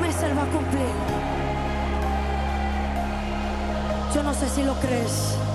promesa Él va a cumplir. Yo no sé si lo crees.